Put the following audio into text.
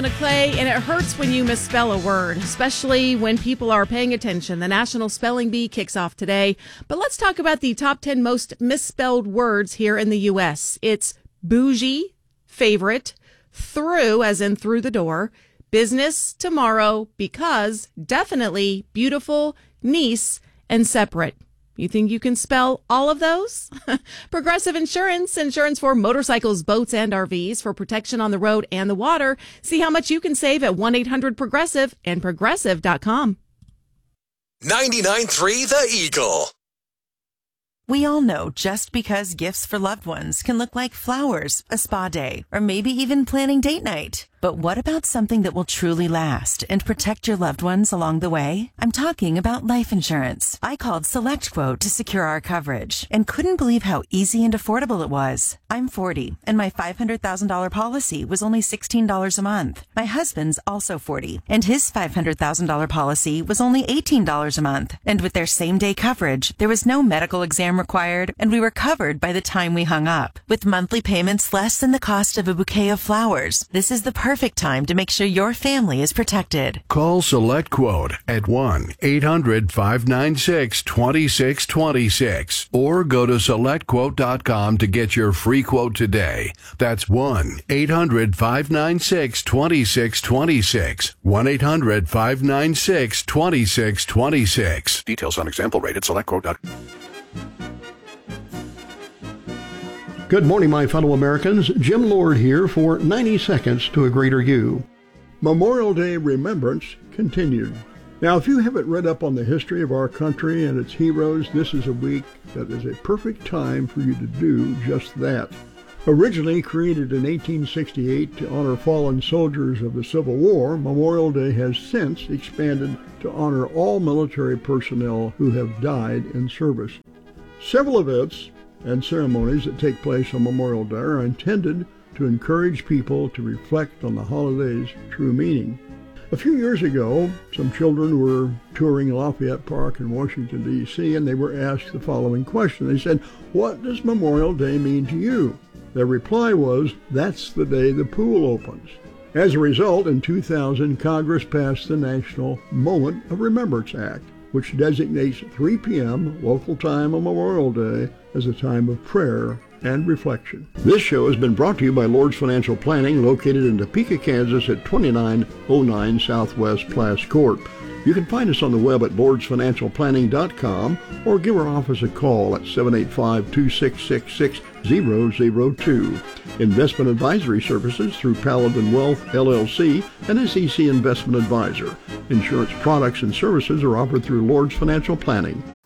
Clay, and it hurts when you misspell a word, especially when people are paying attention. The National Spelling Bee kicks off today. But let's talk about the top 10 most misspelled words here in the U.S. It's bougie, favorite, through, as in through the door, business, tomorrow, because, definitely, beautiful, niece, and separate. You think you can spell all of those? Progressive Insurance for motorcycles, boats, and RVs for protection on the road and the water. See how much you can save at 1-800-PROGRESSIVE and Progressive.com. 99.3 The Eagle. We all know just because gifts for loved ones can look like flowers, a spa day, or maybe even planning date night. But what about something that will truly last and protect your loved ones along the way? I'm talking about life insurance. I called SelectQuote to secure our coverage and couldn't believe how easy and affordable it was. I'm 40 and my $500,000 policy was only $16 a month. My husband's also 40 and his $500,000 policy was only $18 a month. And with their same day coverage, there was no medical exam required and we were covered by the time we hung up. With monthly payments less than the cost of a bouquet of flowers, this is the perfect time to make sure your family is protected. Call SelectQuote at 1-800-596-2626 or go to SelectQuote.com to get your free quote today. That's 1-800-596-2626. 1-800-596-2626. Details on example rate at SelectQuote.com. Good morning, my fellow Americans. Jim Lord here for 90 Seconds to a Greater You. Memorial Day Remembrance continued. Now, if you haven't read up on the history of our country and its heroes, this is a week that is a perfect time for you to do just that. Originally created in 1868 to honor fallen soldiers of the Civil War, Memorial Day has since expanded to honor all military personnel who have died in service. Several events and ceremonies that take place on Memorial Day are intended to encourage people to reflect on the holiday's true meaning. A few years ago, some children were touring Lafayette Park in Washington, D.C., and they were asked the following question. They said, "What does Memorial Day mean to you?" Their reply was, "That's the day the pool opens." As a result, in 2000, Congress passed the National Moment of Remembrance Act, which designates 3 p.m. local time on Memorial Day as a time of prayer and reflection. This show has been brought to you by Lord's Financial Planning, located in Topeka, Kansas at 2909 Southwest Plass Court. You can find us on the web at lordsfinancialplanning.com or give our office a call at 785-2666-002. Investment advisory services through Paladin Wealth, LLC, and SEC Investment Advisor. Insurance products and services are offered through Lord's Financial Planning.